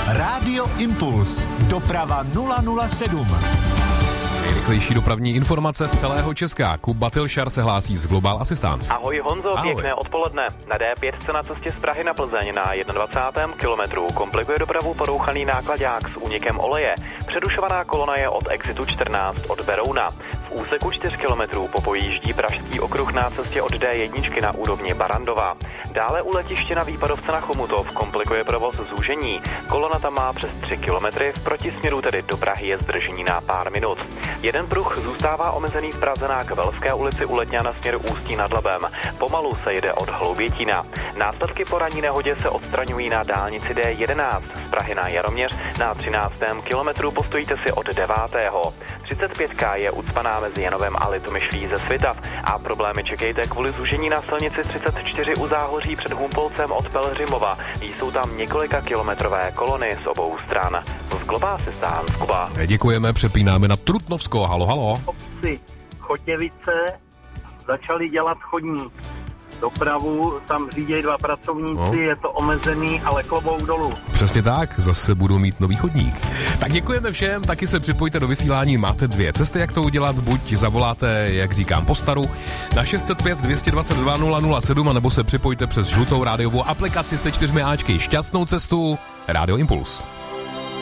Rádio Impuls. Doprava 007. Nejrychlejší dopravní informace z celého Česka. Kuba Tilšar se hlásí z Global Assistance. Ahoj Honzo, Ahoj. Pěkné odpoledne. Na D5 na cestě z Prahy na Plzeň na 21. kilometru komplikuje dopravu porouchaný náklaďák s únikem oleje. Přerušovaná kolona je od exitu 14 od Berouna. V úseku 4 km popojíždí Pražský okruh na cestě od D1 na úrovni Barandova. Dále u letiště na Výpadovce na Chomutov komplikuje provoz zúžení. Kolona tam má přes 3 km, v protisměru tedy do Prahy je zdržení na pár minut. Jeden pruh zůstává omezený v Praze na Kvelské ulici u Letňa na směr Ústí nad Labem. Pomalu se jede od Hloubětína. Následky po ranní nehodě se odstraňují na dálnici D11 z Prahy na Jaroměř. Na 13. kilometru postojíte si od 9. 35 je ucpaná mezi Janovem a Litomyšlí ze Svitav a problémy čekejte kvůli zúžení na silnici 34 u Záhoří před Humpolcem od Pelhřimova. Jsou tam několika kilometrové kolony z obou stran. Z Global Assistance, Kuba. Děkujeme, přepínáme na Trutnovsko. Halo, halo. Obci Chotěvice začali dělat chodník. Dopravu tam řídí 2 pracovníci, je to omezený, ale klobouk dolů. Přesně tak, zase budou mít nový chodník. Tak děkujeme všem, taky se připojte do vysílání. Máte 2 cesty, jak to udělat. Buď zavoláte, jak říkám, po staru na 605 222 007, anebo se připojte přes žlutou rádiovou aplikaci se 4 áčky. Šťastnou cestu, Rádio Impuls.